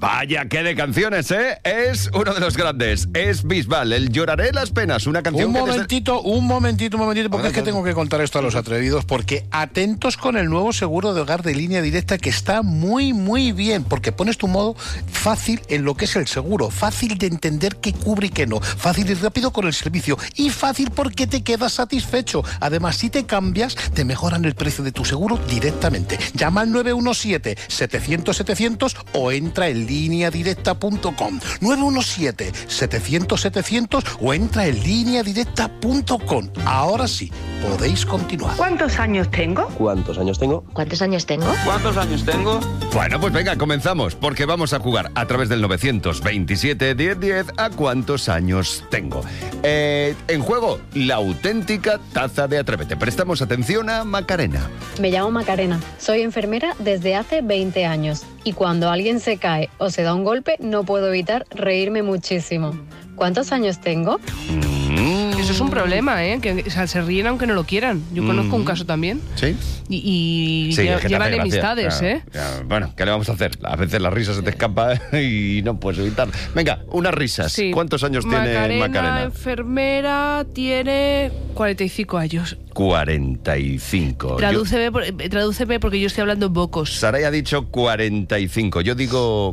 Vaya, qué de canciones, ¿eh? Es uno de los grandes. Es Bisbal, el Lloraré las penas, una canción un momentito, porque es que tengo que contar esto a los atrevidos, porque atentos con el nuevo seguro de hogar de Línea Directa, que está muy, muy bien, porque pones tu modo fácil en lo que es el seguro, fácil de entender qué cubre y qué no, fácil y rápido con el servicio, y fácil porque te quedas satisfecho. Además, si te cambias, te mejoran el precio de tu seguro directamente. Llama al 917-700-700 o entra en lineadirecta.com. 917-700-700 o entra en lineadirecta.com. Ahora sí, podéis continuar. ¿Cuántos años tengo? ¿Cuántos años tengo? ¿Cuántos años tengo? ¿Cuántos años tengo? Bueno, pues venga, comenzamos, porque vamos a jugar a través del 927-1010 a cuántos años tengo. En juego, la auténtica taza de Atrévete. Prestamos atención a Macarena. Me llamo Macarena, soy enfermera desde hace 20 años y cuando alguien se cae o se da un golpe no puedo evitar reírme muchísimo. ¿Cuántos años tengo? Eso es un problema, ¿eh? Que, o sea, se ríen aunque no lo quieran. Yo conozco un caso también. ¿Sí? Y Sí, llevan enemistades, claro, ¿eh? Claro. Bueno, ¿qué le vamos a hacer? A veces la risa se te escapa y no puedes evitarla. Venga, unas risas. Sí. ¿Cuántos años tiene Macarena? Enfermera, tiene 45 años. 45. Tradúceme porque yo estoy hablando bocos. Saray ha dicho 45. Yo digo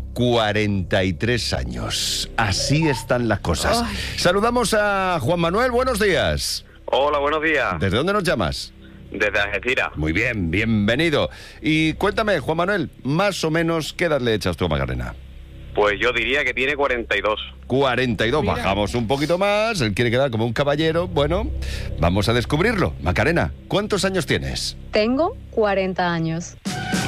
43 años. Así están las cosas. Ay. Saludamos a Juan Manuel. Buenos días. Hola, buenos días. ¿Desde dónde nos llamas? Desde Algeciras. Muy bien, bienvenido. Y cuéntame, Juan Manuel, más o menos, ¿qué edad le echas tú a Macarena? Pues yo diría que tiene 42. 42, Mira. bajamos un poquito más, él quiere quedar como un caballero. Bueno, vamos a descubrirlo. Macarena, ¿cuántos años tienes? Tengo 40 años.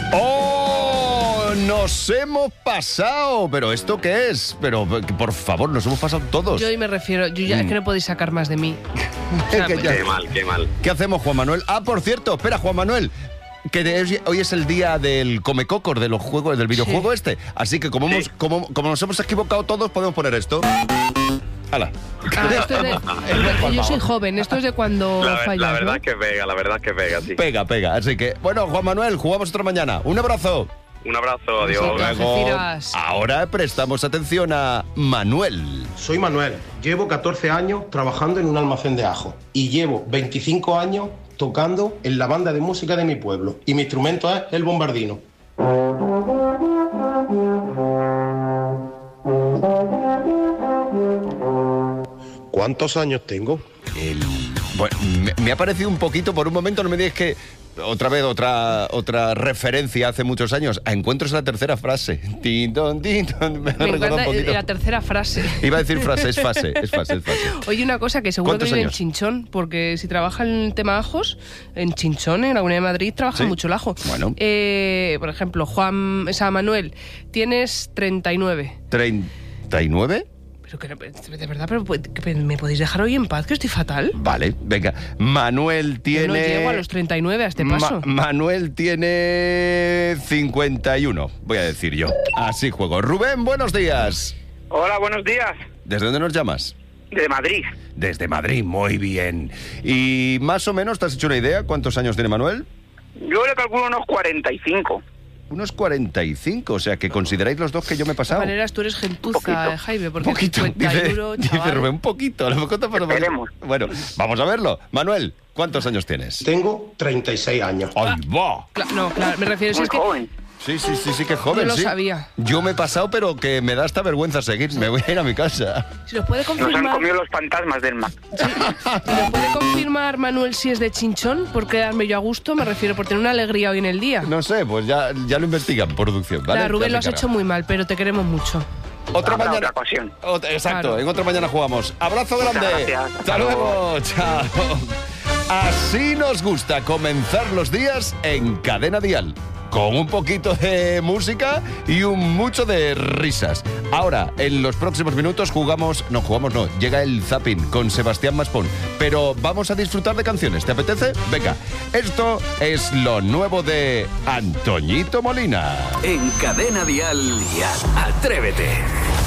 ¡Oh! ¡Nos hemos pasado! ¿Pero esto qué es? Pero, por favor, nos hemos pasado todos. Yo hoy me refiero, es que no podéis sacar más de mí. O sea, Que ya- Qué mal, qué mal. ¿Qué hacemos, Juan Manuel? Ah, por cierto, espera, Juan Manuel, que hoy es el día del Comecocos, de los juegos, del videojuego este. Así que como nos hemos equivocado todos, podemos poner esto. ¡Hala! esto es yo soy joven, esto es de cuando La fallas, verdad ¿no? es que pega, sí. Pega. Así que, bueno, Juan Manuel, jugamos otra mañana. Un abrazo. Un abrazo, adiós. Nosotros. Luego, Algeciras. ahora prestamos atención a Manuel. Soy Manuel, llevo 14 años trabajando en un almacén de ajo y llevo 25 años tocando en la banda de música de mi pueblo y mi instrumento es el bombardino. ¿Cuántos años tengo? Bueno, me ha parecido un poquito, por un momento, no me digas que otra vez otra referencia hace muchos años a Encuentros en la tercera frase. Tin, ton, me Me recordado un encanta poquito. la tercera frase. Iba a decir frase, es fase. Oye, una cosa, que seguro que ¿Cuántos vive en años? Chinchón, porque si trabaja en el tema ajos, en Chinchón, en la Comunidad de Madrid, trabaja ¿Sí? mucho el ajo. Bueno. Por ejemplo, Manuel, tienes 39. ¿39? Pero que, de verdad, que ¿me podéis dejar hoy en paz, que estoy fatal? Vale, venga. Manuel tiene... Yo no llego a los 39 a este paso. Manuel tiene 51, voy a decir yo. Así juego. Rubén, buenos días. Hola, buenos días. ¿Desde dónde nos llamas? De Madrid. Desde Madrid, muy bien. ¿Y más o menos te has hecho una idea cuántos años tiene Manuel? Yo le calculo unos 45. Unos 45, o sea que consideráis los dos que yo me he De pasado. todas maneras, tú eres gentuza, Jaime, Un porque poquito, 51, dice chaval. Rubén, un poquito. A lo mejor te Esperemos. Bueno, vamos a verlo. Manuel, ¿cuántos años tienes? Tengo 36 años. ¡Ay, va! No, claro, me refiero, si Muy es que joven. Sí, que joven, No lo sí. sabía. Yo me he pasado, pero que me da hasta vergüenza seguir. Me voy a ir a mi casa. si nos puede Nos han confirmar... comido los fantasmas del mar. Si nos puede confirmar, Manuel, si es de Chinchón, por quedarme yo a gusto, me refiero, por tener una alegría hoy en el día. No sé, pues ya lo investigan, producción, ¿vale? Nada, Rubén, Ya lo has se hecho encarga. muy mal, pero te queremos mucho. Otra Habrá mañana. otra ocasión. Exacto, Claro. en otra mañana jugamos. Abrazo grande. gracias. Hasta luego. Chao. Así nos gusta comenzar los días en Cadena Dial. Con un poquito de música y mucho de risas. Ahora, en los próximos minutos llega el zapping con Sebastián Maspón. Pero vamos a disfrutar de canciones, ¿te apetece? Venga, esto es lo nuevo de Antoñito Molina. En Cadena Dial, Atrévete.